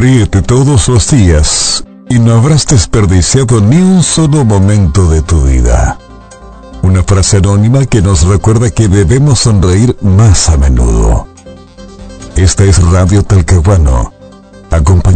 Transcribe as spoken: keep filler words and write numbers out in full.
Ríete todos los días y no habrás desperdiciado ni un solo momento de tu vida. Una frase anónima que nos recuerda que debemos sonreír más a menudo. Esta es Radio Talcahuano. Acompaña